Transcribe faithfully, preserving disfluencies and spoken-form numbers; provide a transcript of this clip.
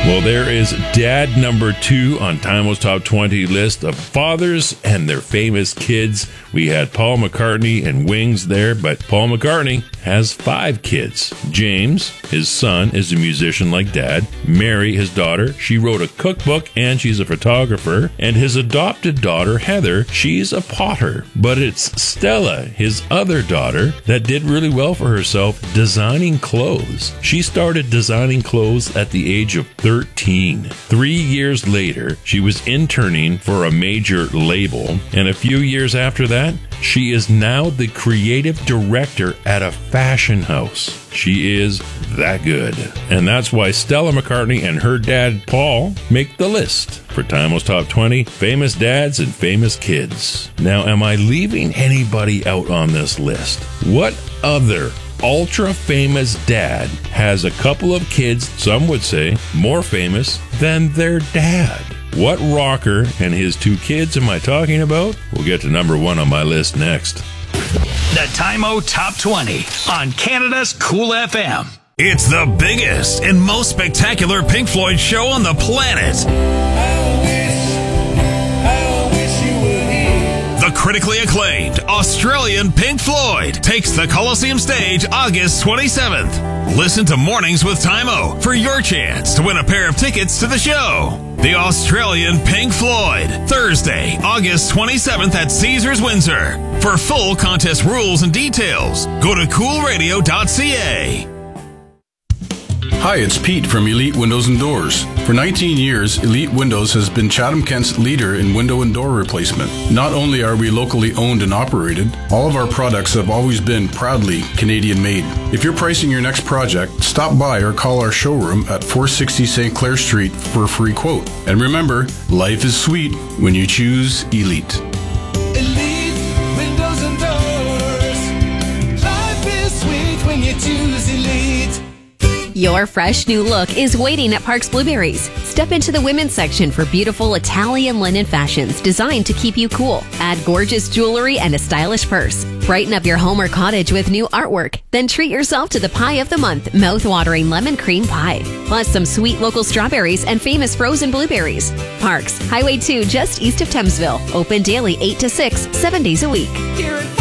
Well, there is dad number two on Timeo's Top twenty list of fathers and their famous kids. We had Paul McCartney and Wings there, but Paul McCartney has five kids. James, his son, is a musician like dad. Mary, his daughter, she wrote a cookbook and she's a photographer. And his adopted daughter, Heather, she's a potter. But it's Stella, his other daughter, that did really well for herself designing clothes. She started designing clothes at the age of thirteen. Three years later, she was interning for a major label. And a few years after that, she is now the creative director at a fashion house. She is that good. And that's why Stella McCartney and her dad, Paul, make the list for Timeo's Top twenty Famous Dads and Famous Kids. Now, am I leaving anybody out on this list? What other ultra famous dad has a couple of kids, some would say, more famous than their dad? What rocker and his two kids am I talking about? We'll get to number one on my list next. The Time-O Top twenty on Canada's Cool F M. It's the biggest and most spectacular Pink Floyd show on the planet. I wish, I wish you were here. The critically acclaimed Australian Pink Floyd takes the Coliseum stage August twenty-seventh. Listen to Mornings with Time-O for your chance to win a pair of tickets to the show. The Australian Pink Floyd, Thursday, August twenty-seventh at Caesars Windsor. For full contest rules and details, go to cool radio dot c a. Hi, it's Pete from Elite Windows and Doors. For nineteen years, Elite Windows has been Chatham-Kent's leader in window and door replacement. Not only are we locally owned and operated, all of our products have always been proudly Canadian made. If you're pricing your next project, stop by or call our showroom at four sixty Saint Clair Street for a free quote. And remember, life is sweet when you choose Elite. Elite windows and doors. Life is sweet when you choose Elite. Your fresh new look is waiting at Parks Blueberries. Step into the women's section for beautiful Italian linen fashions designed to keep you cool. Add gorgeous jewelry and a stylish purse. Brighten up your home or cottage with new artwork. Then treat yourself to the pie of the month, mouth-watering lemon cream pie. Plus some sweet local strawberries and famous frozen blueberries. Parks, Highway two just east of Thamesville. Open daily eight to six, seven days a week.